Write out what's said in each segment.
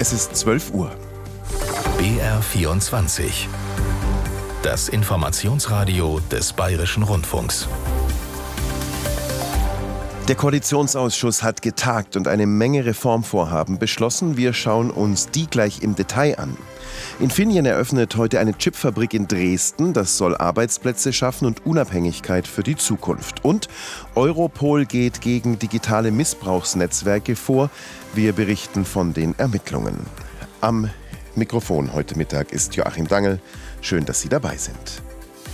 Es ist 12 Uhr. BR24. Das Informationsradio des Bayerischen Rundfunks. Der Koalitionsausschuss hat getagt und eine Menge Reformvorhaben beschlossen. Wir schauen uns die gleich im Detail an. Infineon eröffnet heute eine Chipfabrik in Dresden. Das soll Arbeitsplätze schaffen und Unabhängigkeit für die Zukunft. Und Europol geht gegen digitale Missbrauchsnetzwerke vor. Wir berichten von den Ermittlungen. Am Mikrofon heute Mittag ist Joachim Dangl. Schön, dass Sie dabei sind.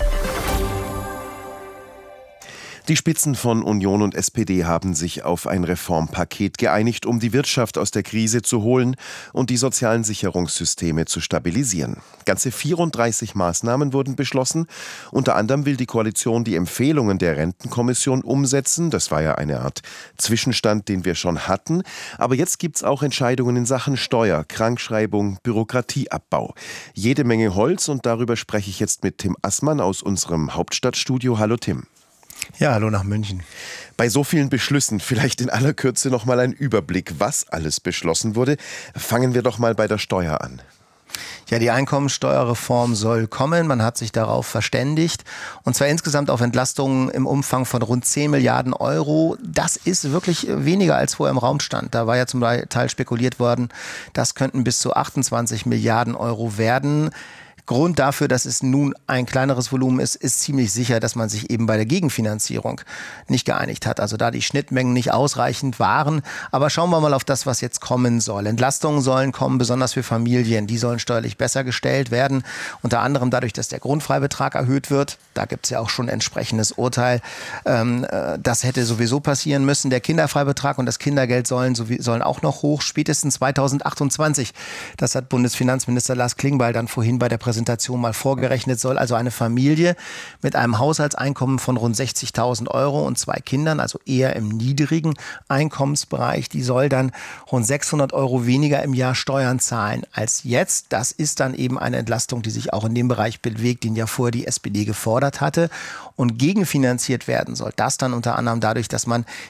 Die Spitzen von Union und SPD haben sich auf ein Reformpaket geeinigt, um die Wirtschaft aus der Krise zu holen und die sozialen Sicherungssysteme zu stabilisieren. Ganze 34 Maßnahmen wurden beschlossen. Unter anderem will die Koalition die Empfehlungen der Rentenkommission umsetzen. Das war ja eine Art Zwischenstand, den wir schon hatten. Aber jetzt gibt's auch Entscheidungen in Sachen Steuer, Krankschreibung, Bürokratieabbau. Jede Menge Holz, und darüber spreche ich jetzt mit Tim Assmann aus unserem Hauptstadtstudio. Hallo Tim. Ja, hallo nach München. Bei so vielen Beschlüssen vielleicht in aller Kürze noch mal ein Überblick, was alles beschlossen wurde. Fangen wir doch mal bei der Steuer an. Ja, die Einkommensteuerreform soll kommen. Man hat sich darauf verständigt. Und zwar insgesamt auf Entlastungen im Umfang von rund 10 Milliarden Euro. Das ist wirklich weniger, als vorher im Raum stand. Da war ja zum Teil spekuliert worden, das könnten bis zu 28 Milliarden Euro werden. Grund dafür, dass es nun ein kleineres Volumen ist ziemlich sicher, dass man sich eben bei der Gegenfinanzierung nicht geeinigt hat. Also da die Schnittmengen nicht ausreichend waren. Aber schauen wir mal auf das, was jetzt kommen soll. Entlastungen sollen kommen, besonders für Familien. Die sollen steuerlich besser gestellt werden. Unter anderem dadurch, dass der Grundfreibetrag erhöht wird. Da gibt es ja auch schon ein entsprechendes Urteil. Das hätte sowieso passieren müssen. Der Kinderfreibetrag und das Kindergeld sollen auch noch hoch, spätestens 2028. Das hat Bundesfinanzminister Lars Klingbeil dann vorhin bei der Präsentation mal vorgerechnet. Soll also eine Familie mit einem Haushaltseinkommen von rund 60.000 Euro und 2 Kindern, also eher im niedrigen Einkommensbereich, die soll dann rund 600 Euro weniger im Jahr Steuern zahlen als jetzt. Das ist dann eben eine Entlastung, die sich auch in dem Bereich bewegt, den ja vorher die SPD gefordert hatte. Und gegenfinanziert werden soll das dann unter anderem dadurch, dass man